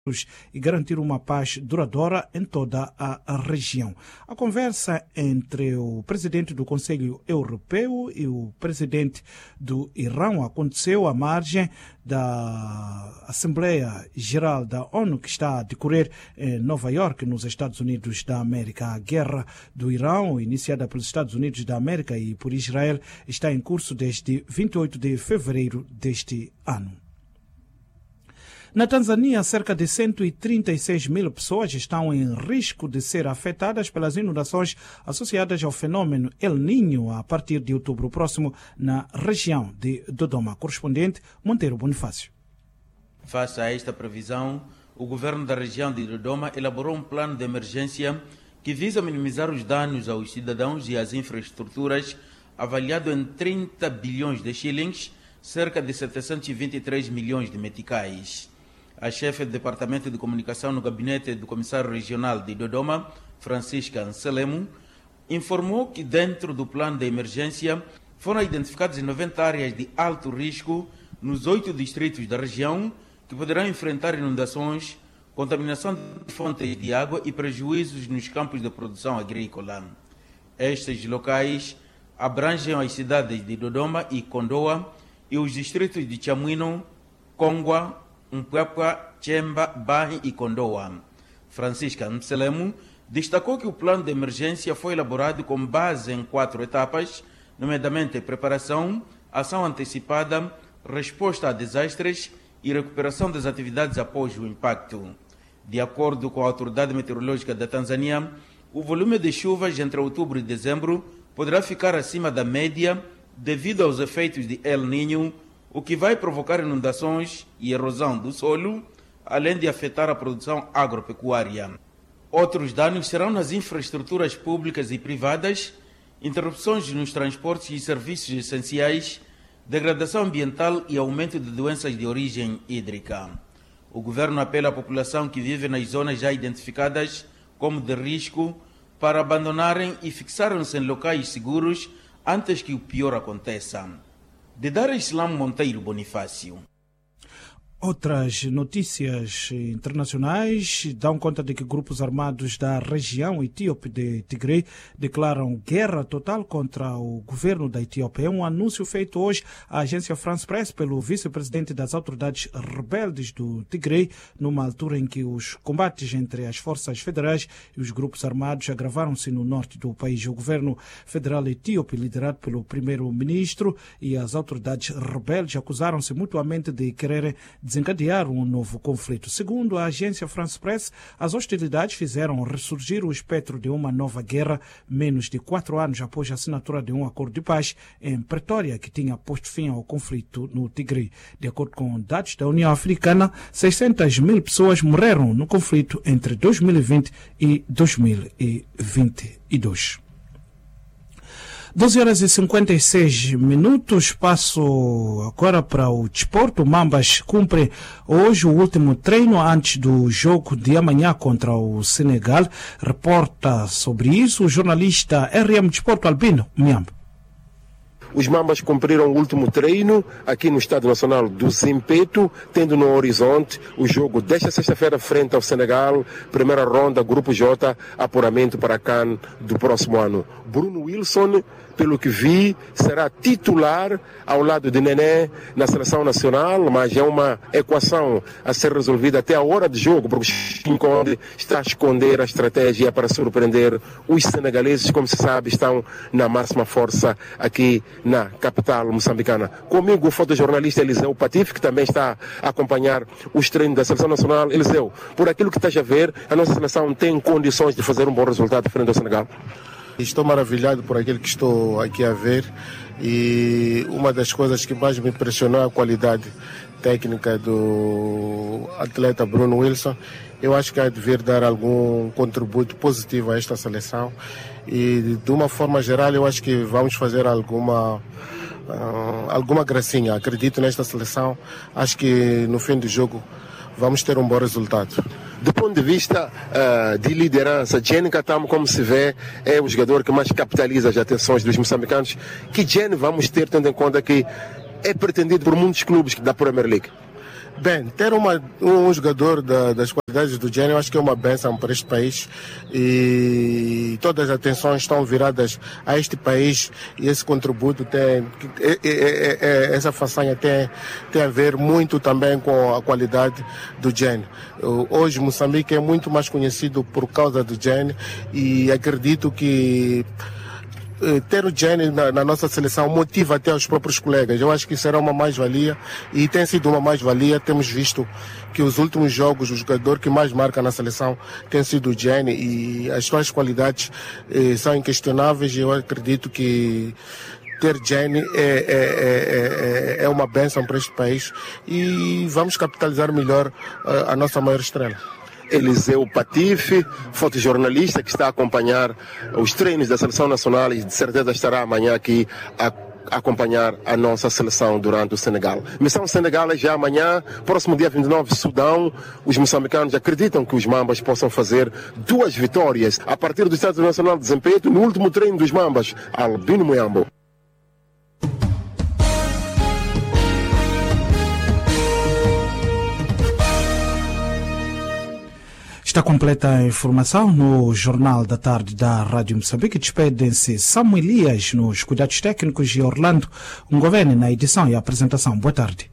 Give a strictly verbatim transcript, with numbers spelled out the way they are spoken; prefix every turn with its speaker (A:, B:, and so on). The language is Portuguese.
A: e garantir uma paz duradoura em toda a região. A conversa entre o presidente do Conselho Europeu e o presidente do Irão aconteceu à margem da Assembleia Geral da ONU, que está a decorrer em Nova York, nos Estados Unidos da América. A guerra do Irão, iniciada pelos Estados Unidos da América e por Israel, está em curso desde vinte e oito de fevereiro deste ano. Na Tanzânia, cerca de cento e trinta e seis mil pessoas estão em risco de ser afetadas pelas inundações associadas ao fenômeno El Niño a partir de outubro próximo na região de Dodoma. Correspondente Monteiro Bonifácio.
B: Face a esta previsão, o governo da região de Dodoma elaborou um plano de emergência que visa minimizar os danos aos cidadãos e às infraestruturas, avaliado em trinta bilhões de shillings, cerca de setecentos e vinte e três milhões de meticais. A chefe do Departamento de Comunicação no gabinete do Comissário Regional de Dodoma, Francisca Anselmo, informou que dentro do plano de emergência foram identificadas noventa áreas de alto risco nos oito distritos da região que poderão enfrentar inundações, contaminação de fontes de água e prejuízos nos campos de produção agrícola. Estes locais abrangem as cidades de Dodoma e Kondoa e os distritos de Chamwino, Kongwa, Mpwapwa, Chemba, Bahi e Kondoa. Francisca Anselmo destacou que o plano de emergência foi elaborado com base em quatro etapas, nomeadamente preparação, ação antecipada, resposta a desastres e recuperação das atividades após o impacto. De acordo com a Autoridade Meteorológica da Tanzânia, o volume de chuvas entre outubro e dezembro poderá ficar acima da média devido aos efeitos de El Niño, o que vai provocar inundações e erosão do solo, além de afetar a produção agropecuária. Outros danos serão nas infraestruturas públicas e privadas, interrupções nos transportes e serviços essenciais, degradação ambiental e aumento de doenças de origem hídrica. O governo apela à população que vive nas zonas já identificadas como de risco para abandonarem e fixarem-se em locais seguros antes que o pior aconteça. De Dar es Salaam, Monteiro Bonifácio.
A: Outras notícias internacionais dão conta de que grupos armados da região etíope de Tigre declaram guerra total contra o governo da Etiópia. É um anúncio feito hoje à agência France Press pelo vice-presidente das autoridades rebeldes do Tigre, numa altura em que os combates entre as forças federais e os grupos armados agravaram-se no norte do país. O governo federal etíope, liderado pelo primeiro-ministro, e as autoridades rebeldes acusaram-se mutuamente de quererem desencadear um novo conflito. Segundo a agência France Press, as hostilidades fizeram ressurgir o espectro de uma nova guerra menos de quatro anos após a assinatura de um acordo de paz em Pretória, que tinha posto fim ao conflito no Tigre. De acordo com dados da União Africana, seiscentas mil pessoas morreram no conflito entre dois mil e vinte e dois mil e vinte e dois. doze horas e cinquenta e seis minutos, passo agora para o desporto. O Mambas cumpre hoje o último treino antes do jogo de amanhã contra o Senegal. Reporta sobre isso o jornalista R M Desporto Albino Miambo.
C: Os Mambas cumpriram o último treino aqui no Estádio Nacional do Zimpeto, tendo no horizonte o jogo desta sexta-feira frente ao Senegal, primeira ronda, Grupo J, apuramento para a CAN do próximo ano. Bruno Wilson, pelo que vi, será titular ao lado de Nené na seleção nacional, mas é uma equação a ser resolvida até a hora de jogo, porque o Chinconde está a esconder a estratégia para surpreender os senegaleses, como se sabe, estão na máxima força aqui na capital moçambicana. Comigo o fotojornalista Eliseu Patife, que também está a acompanhar os treinos da seleção nacional. Eliseu, por aquilo que estás a ver, a nossa seleção tem condições de fazer um bom resultado frente ao Senegal?
D: Estou maravilhado por aquilo que estou aqui a ver, e uma das coisas que mais me impressionou é a qualidade técnica do atleta Bruno Wilson. Eu acho que há de vir dar algum contributo positivo a esta seleção, e de uma forma geral eu acho que vamos fazer alguma, uh, alguma gracinha. Acredito nesta seleção, acho que no fim do jogo vamos ter um bom resultado.
C: Do ponto de vista uh, de liderança, Jenny Katamo, como se vê, é o jogador que mais capitaliza as atenções dos moçambicanos. Que Jenny vamos ter, tendo em conta que é pretendido por muitos clubes da Premier League?
D: Bem, ter uma, um jogador da, das qualidades do Jenny, eu acho que é uma bênção para este país, e todas as atenções estão viradas a este país, e esse contributo tem, é, é, é, essa façanha tem, tem a ver muito também com a qualidade do Jenny. Hoje Moçambique é muito mais conhecido por causa do Jenny, e acredito que ter o Jenny na, na nossa seleção motiva até os próprios colegas. Eu acho que será uma mais-valia, e tem sido uma mais-valia. Temos visto que os últimos jogos, o jogador que mais marca na seleção tem sido o Jenny, e as suas qualidades eh, são inquestionáveis. Eu acredito que ter Jenny é, é, é, é uma bênção para este país, e vamos capitalizar melhor a, a nossa maior estrela.
C: Eliseu Patife, fotojornalista que está a acompanhar os treinos da Seleção Nacional, e de certeza estará amanhã aqui a acompanhar a nossa seleção durante o Senegal. Missão Senegal é já amanhã, próximo dia vinte e nove, Sudão. Os moçambicanos acreditam que os Mambas possam fazer duas vitórias a partir do Estado Nacional de Desempenho no último treino dos Mambas, Albino Moyambo.
A: Está completa a informação no Jornal da Tarde da Rádio Moçambique. Despedem-se Samuel Elias nos cuidados técnicos e Orlando Ngovene na edição e apresentação. Boa tarde.